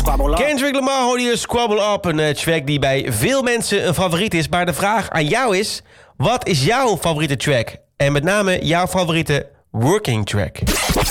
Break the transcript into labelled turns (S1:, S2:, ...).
S1: Squabble Up.
S2: Kendrick Lamar hoorde je Squabble Up, een track die bij veel mensen een favoriet is. Maar de vraag aan jou is, wat is jouw favoriete track? En met name jouw favoriete working track?